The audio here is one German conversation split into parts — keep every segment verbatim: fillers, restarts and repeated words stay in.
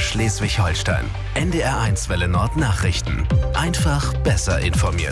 Schleswig-Holstein. N D R eins Welle Nord Nachrichten. Einfach besser informiert.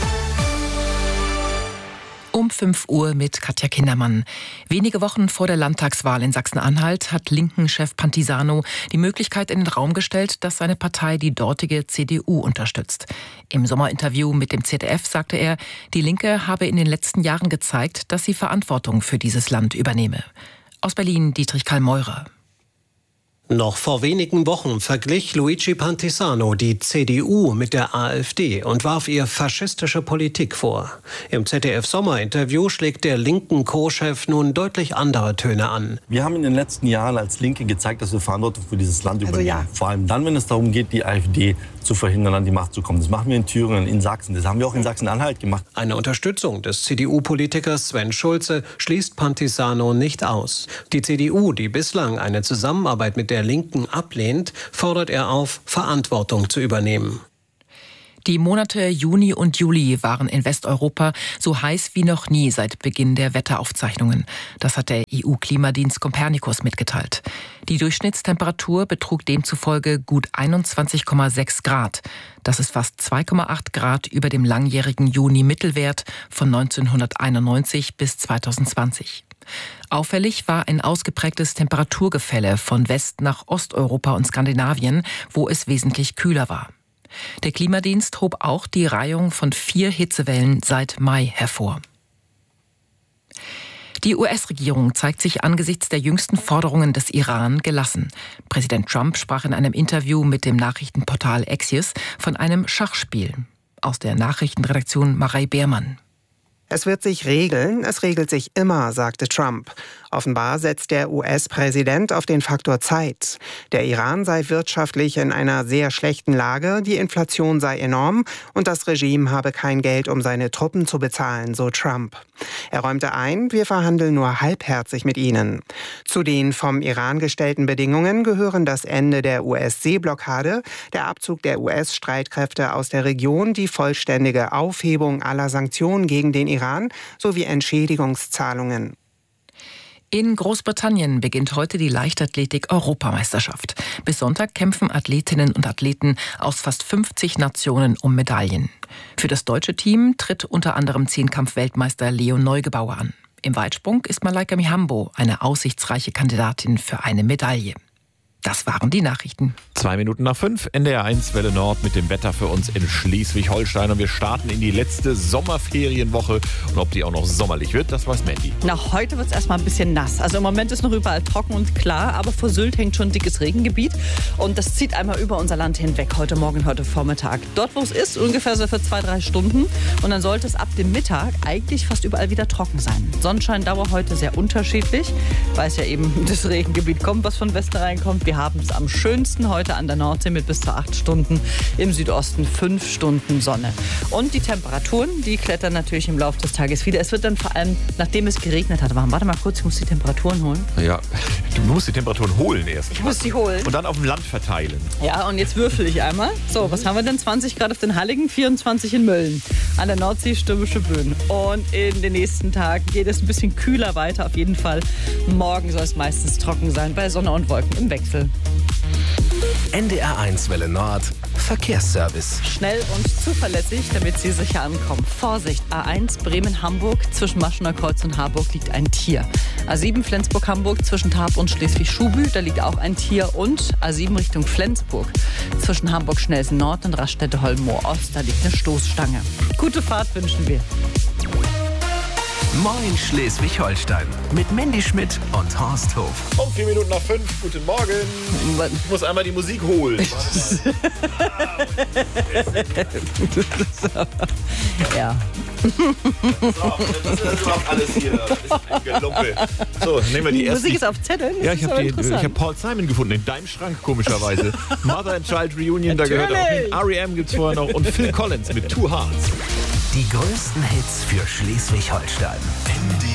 Um fünf Uhr mit Katja Kindermann. Wenige Wochen vor der Landtagswahl in Sachsen-Anhalt hat Linken-Chef Pantisano die Möglichkeit in den Raum gestellt, dass seine Partei die dortige C D U unterstützt. Im Sommerinterview mit dem Z D F sagte er, die Linke habe in den letzten Jahren gezeigt, dass sie Verantwortung für dieses Land übernehme. Aus Berlin Dietrich Karl Meurer. Noch vor wenigen Wochen verglich Luigi Pantisano die C D U mit der AfD und warf ihr faschistische Politik vor. Im Z D F-Sommerinterview schlägt der linken Co-Chef nun deutlich andere Töne an. Wir haben in den letzten Jahren als Linke gezeigt, dass wir Verantwortung für dieses Land übernehmen. Also ja. Vor allem dann, wenn es darum geht, die AfD zu verhindern, an die Macht zu kommen. Das machen wir in Thüringen, in Sachsen. Das haben wir auch in Sachsen-Anhalt gemacht. Eine Unterstützung des C D U-Politikers Sven Schulze schließt Pantisano nicht aus. Die C D U, die bislang eine Zusammenarbeit mit der Linken ablehnt, fordert er auf, Verantwortung zu übernehmen. Die Monate Juni und Juli waren in Westeuropa so heiß wie noch nie seit Beginn der Wetteraufzeichnungen. Das hat der E U-Klimadienst Copernicus mitgeteilt. Die Durchschnittstemperatur betrug demzufolge gut einundzwanzig Komma sechs Grad. Das ist fast zwei Komma acht Grad über dem langjährigen Juni-Mittelwert von neunzehnhunderteinundneunzig bis zweitausendzwanzig. Auffällig war ein ausgeprägtes Temperaturgefälle von West- nach Osteuropa und Skandinavien, wo es wesentlich kühler war. Der Klimadienst hob auch die Reihung von vier Hitzewellen seit Mai hervor. Die U S-Regierung zeigt sich angesichts der jüngsten Forderungen des Iran gelassen. Präsident Trump sprach in einem Interview mit dem Nachrichtenportal Axios von einem Schachspiel. Aus der Nachrichtenredaktion Marei Beermann. Es wird sich regeln, es regelt sich immer, sagte Trump. Offenbar setzt der U S-Präsident auf den Faktor Zeit. Der Iran sei wirtschaftlich in einer sehr schlechten Lage, die Inflation sei enorm und das Regime habe kein Geld, um seine Truppen zu bezahlen, so Trump. Er räumte ein, wir verhandeln nur halbherzig mit ihnen. Zu den vom Iran gestellten Bedingungen gehören das Ende der U S-Seeblockade, der Abzug der U S-Streitkräfte aus der Region, die vollständige Aufhebung aller Sanktionen gegen den Iran sowie Entschädigungszahlungen. In Großbritannien beginnt heute die Leichtathletik-Europameisterschaft. Bis Sonntag kämpfen Athletinnen und Athleten aus fast fünfzig Nationen um Medaillen. Für das deutsche Team tritt unter anderem Zehnkampf-Weltmeister Leon Neugebauer an. Im Weitsprung ist Malaika Mihambo eine aussichtsreiche Kandidatin für eine Medaille. Das waren die Nachrichten. Zwei Minuten nach fünf, N D R eins Welle Nord mit dem Wetter für uns in Schleswig-Holstein. Und wir starten in die letzte Sommerferienwoche. Und ob die auch noch sommerlich wird, das weiß Mandy. Na, heute wird es erstmal ein bisschen nass. Also im Moment ist noch überall trocken und klar, aber vor Sylt hängt schon ein dickes Regengebiet. Und das zieht einmal über unser Land hinweg, heute Morgen, heute Vormittag. Dort, wo es ist, ungefähr so für zwei, drei Stunden. Und dann sollte es ab dem Mittag eigentlich fast überall wieder trocken sein. Sonnenscheindauer heute sehr unterschiedlich, weil es ja eben das Regengebiet kommt, was von Westen reinkommt. Wir haben es am schönsten heute an der Nordsee mit bis zu acht Stunden, im Südosten fünf Stunden Sonne. Und die Temperaturen, die klettern natürlich im Laufe des Tages wieder. Es wird dann vor allem, nachdem es geregnet hat, warte mal kurz, ich muss die Temperaturen holen. Ja, du musst die Temperaturen holen erst. Ich muss die holen. Und dann auf dem Land verteilen. Ja, und jetzt würfel ich einmal. So, was haben wir denn? zwanzig Grad auf den Halligen, vierundzwanzig in Mölln. An der Nordsee stürmische Böen. Und in den nächsten Tagen geht es ein bisschen kühler weiter. Auf jeden Fall morgen soll es meistens trocken sein, bei Sonne und Wolken im Wechsel. N D R eins Welle Nord Verkehrsservice. Schnell und zuverlässig, damit Sie sicher ankommen. Vorsicht, A eins Bremen-Hamburg, zwischen Maschener Kreuz und Harburg liegt ein Tier. A sieben Flensburg-Hamburg, zwischen Tarp und Schleswig-Schubü, da liegt auch ein Tier. Und A sieben Richtung Flensburg, zwischen Hamburg-Schnelsen-Nord und Raststätte-Holmoor-Ost, da liegt eine Stoßstange. Gute Fahrt wünschen wir. Moin Schleswig-Holstein mit Mandy Schmidt und Horst Hof. Um vier Minuten nach fünf, guten Morgen. Ich muss einmal die Musik holen. Ja. So, was ist das überhaupt alles hier? Das ist ein Gelumpe. So, nehmen wir die erste. Musik ist auf Zetteln? Ja, ich habe hab Paul Simon gefunden, in deinem Schrank, komischerweise. Mother and Child Reunion, da gehört auch hin. R E M gibt's vorher noch und Phil Collins mit Two Hearts. Die größten Hits für Schleswig-Holstein.